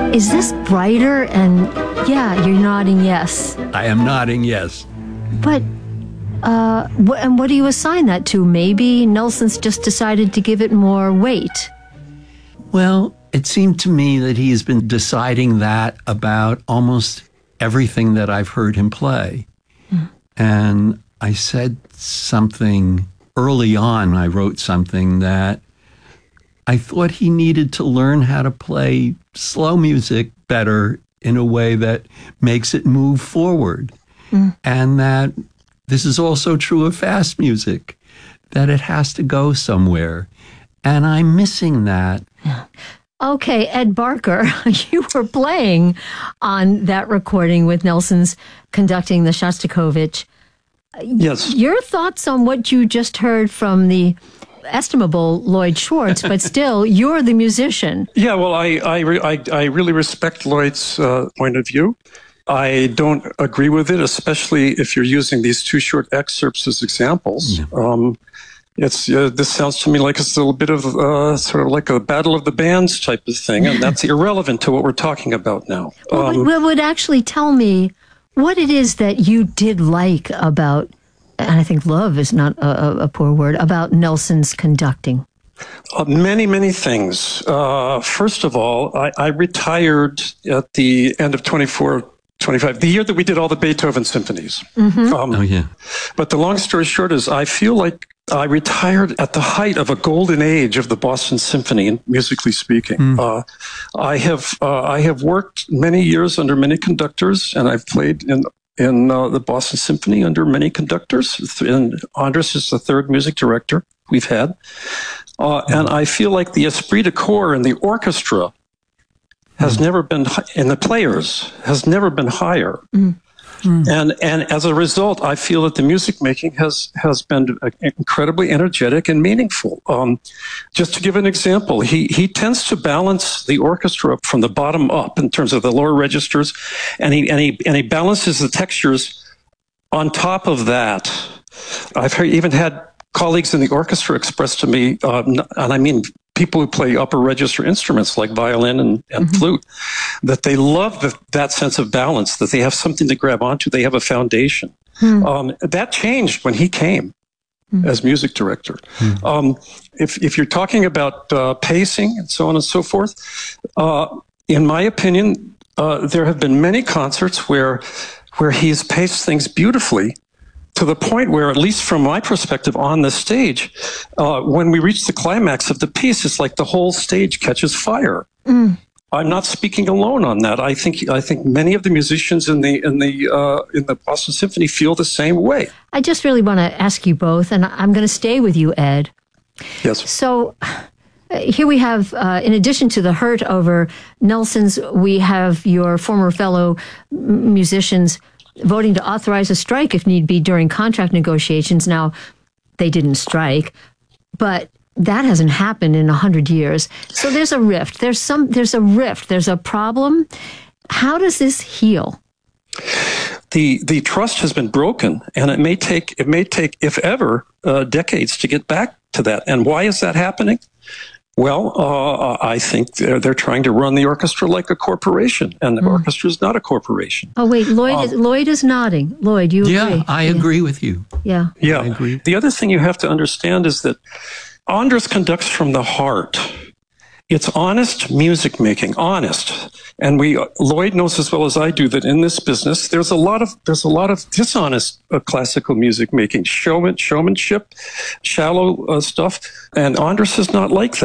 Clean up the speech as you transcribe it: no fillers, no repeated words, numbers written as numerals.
Is this brighter? And yeah, you're nodding yes. I am nodding yes. But, and what do you assign that to? Maybe Nelson's just decided to give it more weight. Well, it seemed to me that he's been deciding that about almost everything that I've heard him play. And I said something early on, I wrote something that I thought he needed to learn how to play slow music better in a way that makes it move forward. And that this is also true of fast music, that it has to go somewhere. And I'm missing that. Okay, Ed Barker, you were playing on that recording with Nelson's conducting the Shostakovich. Yes. Your thoughts on what you just heard from the estimable Lloyd Schwartz, but still, you're the musician. Yeah, well, I really respect Lloyd's point of view. I don't agree with it, especially if you're using these two short excerpts as examples. Yeah. This sounds to me like it's a little bit of sort of like a battle of the bands type of thing, and that's irrelevant to what we're talking about now. Well, would actually tell me what it is that you did like about, and I think love is not a poor word, about Nelson's conducting. Many things. First of all, I retired at the end of 25, the year that we did all the Beethoven symphonies. But the long story short is I feel like I retired at the height of a golden age of the Boston Symphony, musically speaking. I have worked many years under many conductors, and I've played in the Boston Symphony under many conductors. And Andras is the third music director we've had. And I feel like the esprit de corps in the orchestra has never been, and the players has never been higher. And as a result, I feel that the music making has been incredibly energetic and meaningful. Just to give an example, he tends to balance the orchestra from the bottom up in terms of the lower registers, and he balances the textures on top of that. I've even had colleagues in the orchestra express to me, and I mean people who play upper register instruments like violin and flute, that they love that sense of balance, that they have something to grab onto, they have a foundation. That changed when he came as music director. If you're talking about pacing and so on and so forth, in my opinion, there have been many concerts where he's paced things beautifully, to the point where, at least from my perspective on the stage, when we reach the climax of the piece, it's like the whole stage catches fire. I'm not speaking alone on that. I think many of the musicians in the Boston Symphony feel the same way. I just really want to ask you both, and I'm going to stay with you, Ed. Yes. So here we have, in addition to the hurt over Nelson's, we have your former fellow musicians voting to authorize a strike if need be during contract negotiations. Now, they didn't strike, but that hasn't happened in 100 years. So there's a rift. There's a rift. There's a problem. How does this heal? The trust has been broken, and it may take, if ever, decades to get back to that. And why is that happening? Well, I think they're trying to run the orchestra like a corporation, and the orchestra is not a corporation. Oh, wait, Lloyd is nodding. Lloyd, you agree? Yeah, I agree with you. Yeah. Yeah. I agree. The other thing you have to understand is that Andras conducts from the heart. It's honest music making, honest. And Lloyd knows as well as I do that in this business, there's a lot of dishonest classical music making, showmanship, shallow stuff. And Andras is not like that.